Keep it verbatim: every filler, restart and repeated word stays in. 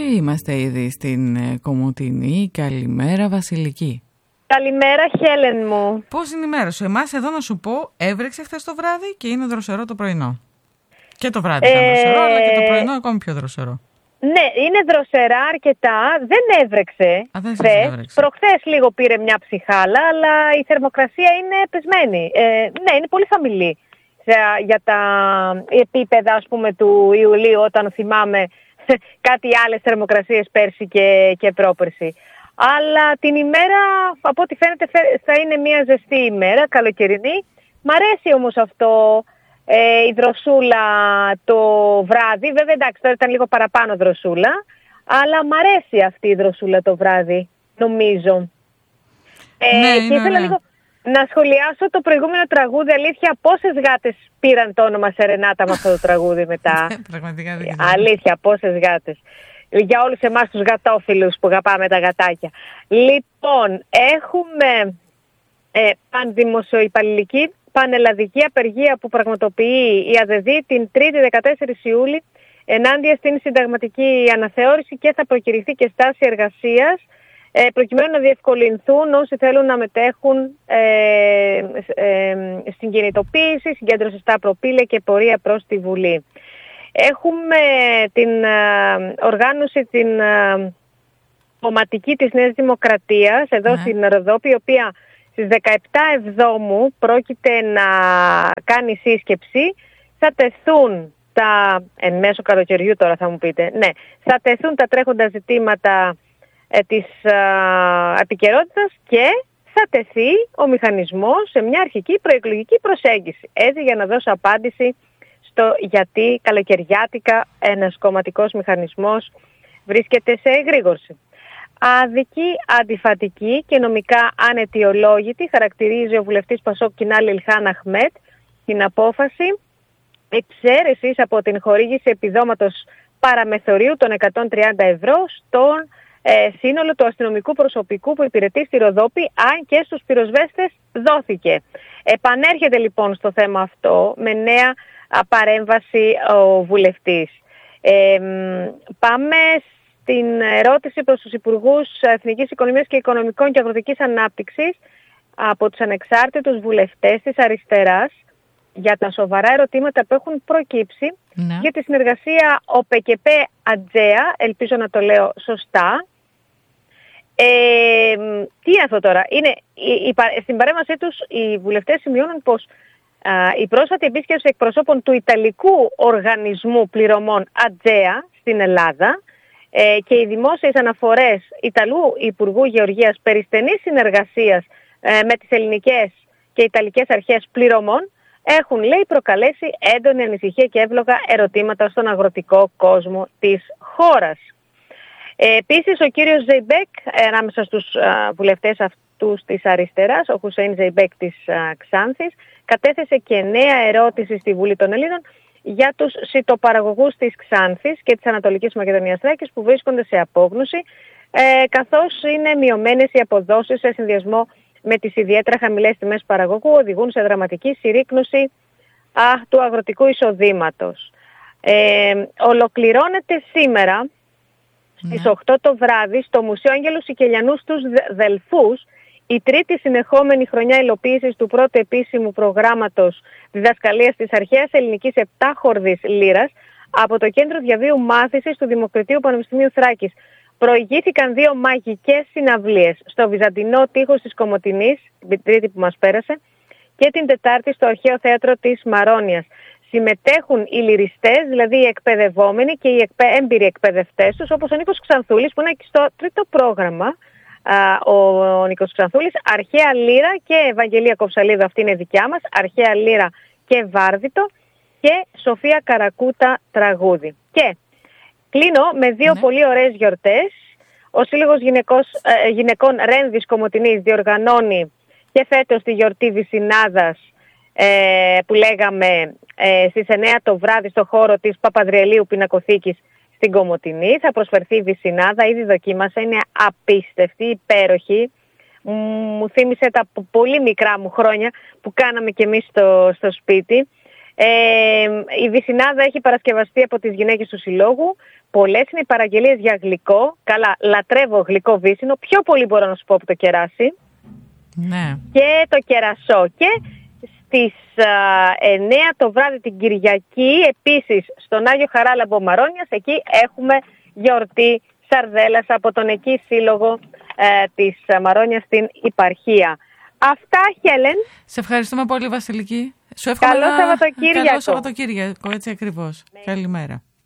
είμαστε ήδη στην Κομοτηνή. Καλημέρα Βασιλική. Καλημέρα Χέλεν μου. Πώς είναι η μέρα σου? Εμάς εδώ να σου πω, έβρεξε χθες το βράδυ και είναι δροσερό το πρωινό. Και το βράδυ ήταν ε... δροσερό, αλλά και το πρωινό ακόμη πιο δροσερό. Ναι, είναι δροσερά αρκετά, δεν έβρεξε. Α, δεν χθες. Προχθές λίγο πήρε μια ψυχάλα, αλλά η θερμοκρασία είναι πεσμένη. Ε, ναι, είναι πολύ χαμηλή για τα επίπεδα, ας πούμε, του Ιουλίου, όταν θυμάμαι κάτι άλλες θερμοκρασίες πέρσι και, και πρόπερσι. Αλλά την ημέρα, από ό,τι φαίνεται, θα είναι μια ζεστή ημέρα, καλοκαιρινή. Μ' αρέσει όμως αυτό, ε, η δροσούλα το βράδυ. Βέβαια, εντάξει, τώρα ήταν λίγο παραπάνω δροσούλα, αλλά μ' αρέσει αυτή η δροσούλα το βράδυ, νομίζω. Ε, ναι, και είναι ήθελα λίγο να σχολιάσω το προηγούμενο τραγούδι. Αλήθεια, πόσες γάτες πήραν το όνομα Σερενάτα με αυτό το τραγούδι μετά? Πραγματικά δεν Αλήθεια, πόσες γάτες. Για όλους εμάς τους γατόφιλους που αγαπάμε τα γατάκια. Λοιπόν, έχουμε ε, πανδημοσιοϊπαλληλική πανελλαδική απεργία που πραγματοποιεί η ΑΔΔ την Τρίτη δεκατέσσερις Ιούλη ενάντια στην συνταγματική αναθεώρηση και θα προκηρυχθεί και στάση εργασίας ε, προκειμένου να διευκολυνθούν όσοι θέλουν να μετέχουν ε, ε, στην κινητοποίηση, συγκέντρωση στα προπήλαια και πορεία προς τη Βουλή. Έχουμε την uh, οργάνωση, την uh, κομματική της Νέας Δημοκρατίας, εδώ ναι. στην Ροδόπη, η οποία στις δεκαεπτά Εβδόμου πρόκειται να κάνει σύσκεψη. Θα τεθούν τα, εν μέσω καλοκαιριού τώρα θα μου πείτε, ναι, θα τεθούν τα τρέχοντα ζητήματα ε, της uh, επικαιρότητας και θα τεθεί ο μηχανισμός σε μια αρχική προεκλογική προσέγγιση. Έτσι, για να δώσω απάντηση το γιατί καλοκαιριάτικα ένας κομματικός μηχανισμός βρίσκεται σε εγρήγορση. Άδικη, αντιφατική και νομικά αναιτιολόγητη χαρακτηρίζει ο βουλευτής Πασόκ Κινάλ Ηλχάν Αχμέτ την απόφαση εξαίρεσης από την χορήγηση επιδόματος παραμεθορίου των εκατόν τριάντα ευρώ στον ε, σύνολο του αστυνομικού προσωπικού που υπηρετεί στη Ροδόπη, αν και στους πυροσβέστες δόθηκε. Επανέρχεται λοιπόν στο θέμα αυτό με νέα παρέμβαση ο βουλευτής. Ε, πάμε στην ερώτηση προς τους Υπουργούς Εθνικής Οικονομίας και Οικονομικών και Αγροτικής Ανάπτυξης από τους ανεξάρτητους βουλευτές της αριστεράς για τα σοβαρά ερωτήματα που έχουν προκύψει ναι. για τη συνεργασία ΟΠΕΚΕΠΕ-ΑΤΖΕΑ, ελπίζω να το λέω σωστά. Ε, τι είναι αυτό τώρα? Είναι, η, η, στην παρέμβασή τους οι βουλευτές σημειώνουν πως η πρόσφατη επίσκεψη εκπροσώπων του Ιταλικού Οργανισμού Πληρωμών ΑΤΖΕΑ στην Ελλάδα ε, και οι δημόσιες αναφορές Ιταλού Υπουργού Γεωργίας περί στενής συνεργασίας ε, με τις ελληνικές και ιταλικές αρχές πληρωμών έχουν, λέει, προκαλέσει έντονη ανησυχία και εύλογα ερωτήματα στον αγροτικό κόσμο της χώρας. Ε, επίσης, ο κύριος Ζεϊμπέκ, ανάμεσα στους α, βουλευτές αυτούς της αριστεράς, ο Χουσέιν Ζεϊμπέκ της α, Ξάνθης, κατέθεσε και νέα ερώτηση στη Βουλή των Ελλήνων για τους σιτοπαραγωγούς της Ξάνθης και της Ανατολικής Μακεδονίας Θράκης που βρίσκονται σε απόγνωση, ε, καθώς είναι μειωμένες οι αποδόσεις σε συνδυασμό με τις ιδιαίτερα χαμηλές τιμές παραγωγού, οδηγούν σε δραματική συρρίκνωση α, του αγροτικού εισοδήματος. Ε, ολοκληρώνεται σήμερα στις ναι. οκτώ το βράδυ στο Μουσείο Άγγελου Σικελιανού στους Δελφούς η τρίτη συνεχόμενη χρονιά υλοποίησης του πρώτου επίσημου προγράμματος διδασκαλίας της αρχαίας ελληνικής επτάχορδης λύρας από το Κέντρο Διαβίου Μάθησης του Δημοκρατίου Πανεπιστημίου Θράκης. Προηγήθηκαν δύο μαγικές συναυλίες στο Βυζαντινό Τείχος της Κομοτηνής, την τρίτη που μας πέρασε, και την Τετάρτη στο Αρχαίο Θέατρο της Μαρόνιας. Συμμετέχουν οι λυριστές, δηλαδή οι εκπαιδευόμενοι και οι εκπαιδε... έμπειροι εκπαιδευτές τους, όπως ο Νίκος Ξανθούλης που είναι και στο τρίτο πρόγραμμα. Ο, ο Νίκος Ξανθούλης, αρχαία λύρα και Ευαγγελία Κοψαλίδου, αυτή είναι δικιά μας, αρχαία λύρα και βάρδιτο, και Σοφία Καρακούτα τραγούδι. Και κλείνω με δύο ναι. πολύ ωραίες γιορτές. Ο Σύλλογος Γυναικός, ε, Γυναικών Ρένδης Κομοτηνής διοργανώνει και φέτος τη γιορτή Βυσσινάδας ε, που λέγαμε ε, στις εννιά το βράδυ στο χώρο της Παπαδριελίου Πινακοθήκης στην Κομοτηνή. Θα προσφερθεί η Βυσσινάδα, ήδη δοκίμασα, είναι απίστευτη, υπέροχη. Μου θύμισε τα πολύ μικρά μου χρόνια που κάναμε κι εμείς στο, στο σπίτι. Ε, η βυσσινάδα έχει παρασκευαστεί από τις γυναίκες του συλλόγου. Πολλές είναι οι παραγγελίες για γλυκό. Καλά, λατρεύω γλυκό βύσσινο. Πιο πολύ μπορώ να σου πω από το κεράσι. Ναι. Και το κερασό. Και στις α, εννέα το βράδυ την Κυριακή, επίσης στον Άγιο Χαράλαμπο Μαρόνιας, εκεί έχουμε γιορτή σαρδέλας από τον εκεί σύλλογο ε, της Μαρόνιας στην Υπαρχία. Αυτά, Χέλεν. Σε ευχαριστούμε πολύ, Βασιλική. Σου εύχομαι Καλό ένα Σαββατοκύριακο. Καλό Σαββατοκύριακο, έτσι ακριβώς. Ναι. Καλημέρα.